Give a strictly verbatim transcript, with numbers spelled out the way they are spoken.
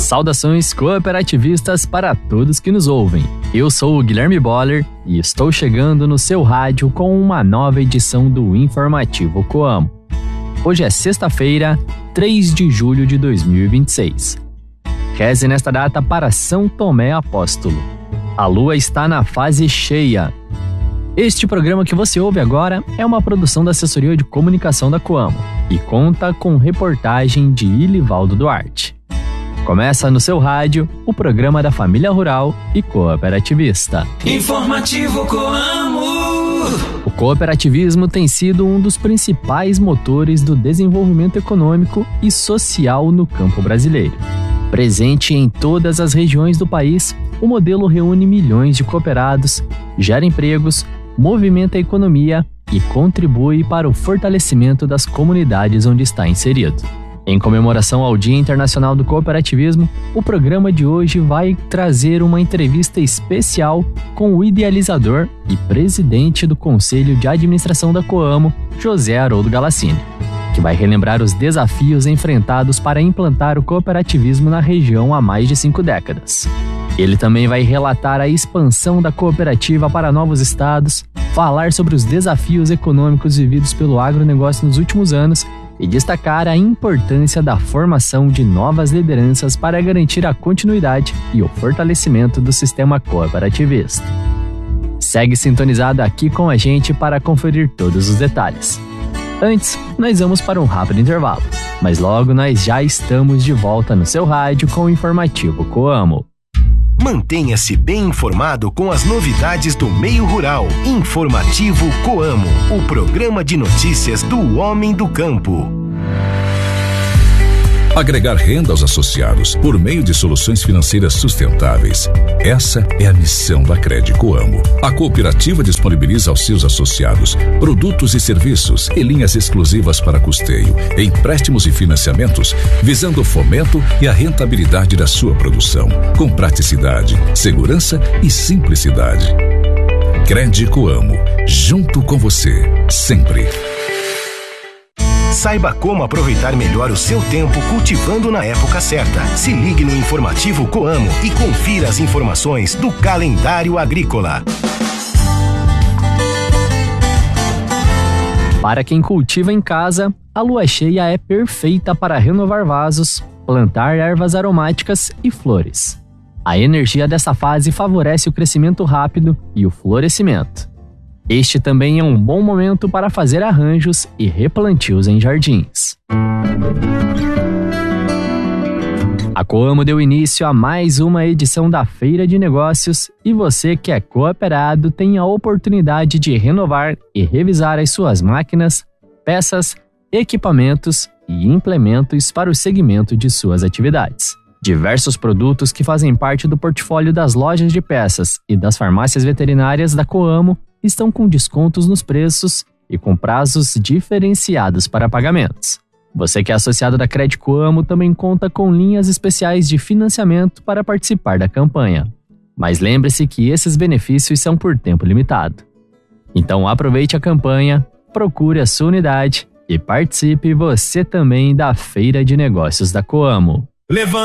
Saudações cooperativistas para todos que nos ouvem. Eu sou o Guilherme Boller e estou chegando no seu rádio com uma nova edição do Informativo Coamo. Hoje é sexta-feira, três de julho de dois mil e vinte e seis. Reze nesta data para São Tomé Apóstolo. A lua está na fase cheia. Este programa que você ouve agora é uma produção da Assessoria de Comunicação da Coamo e conta com reportagem de Ilivaldo Duarte. Começa no seu rádio o programa da família rural e cooperativista. Informativo Coamo. O cooperativismo tem sido um dos principais motores do desenvolvimento econômico e social no campo brasileiro. Presente em todas as regiões do país, o modelo reúne milhões de cooperados, gera empregos, movimenta a economia e contribui para o fortalecimento das comunidades onde está inserido. Em comemoração ao Dia Internacional do Cooperativismo, o programa de hoje vai trazer uma entrevista especial com o idealizador e presidente do Conselho de Administração da Coamo, José Haroldo Galassini, que vai relembrar os desafios enfrentados para implantar o cooperativismo na região há mais de cinco décadas. Ele também vai relatar a expansão da cooperativa para novos estados, falar sobre os desafios econômicos vividos pelo agronegócio nos últimos anos e destacar a importância da formação de novas lideranças para garantir a continuidade e o fortalecimento do sistema cooperativista. Segue sintonizado aqui com a gente para conferir todos os detalhes. Antes, nós vamos para um rápido intervalo, mas logo nós já estamos de volta no seu rádio com o Informativo Coamo. Mantenha-se bem informado com as novidades do meio rural. Informativo Coamo, o programa de notícias do homem do campo. Agregar renda aos associados por meio de soluções financeiras sustentáveis. Essa é a missão da Cred Coamo. A cooperativa disponibiliza aos seus associados produtos e serviços e linhas exclusivas para custeio, empréstimos e financiamentos, visando o fomento e a rentabilidade da sua produção, com praticidade, segurança e simplicidade. Cred Coamo, junto com você, sempre. Saiba como aproveitar melhor o seu tempo cultivando na época certa. Se ligue no Informativo Coamo e confira as informações do calendário agrícola. Para quem cultiva em casa, a lua cheia é perfeita para renovar vasos, plantar ervas aromáticas e flores. A energia dessa fase favorece o crescimento rápido e o florescimento. Este também é um bom momento para fazer arranjos e replantios em jardins. A Coamo deu início a mais uma edição da Feira de Negócios e você que é cooperado tem a oportunidade de renovar e revisar as suas máquinas, peças, equipamentos e implementos para o segmento de suas atividades. Diversos produtos que fazem parte do portfólio das lojas de peças e das farmácias veterinárias da Coamo estão com descontos nos preços e com prazos diferenciados para pagamentos. Você que é associado da Cred Coamo também conta com linhas especiais de financiamento para participar da campanha. Mas lembre-se que esses benefícios são por tempo limitado. Então aproveite a campanha, procure a sua unidade e participe você também da Feira de Negócios da Coamo. Levanta